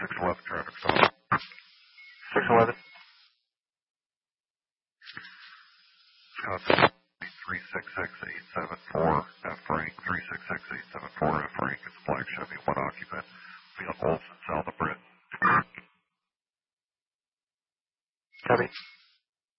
611 traffic stop. 611. Wisconsin 366874 F Frank 366874 F Frank. It's a black Chevy, one occupant. Field Olson, south of Britain. Copy.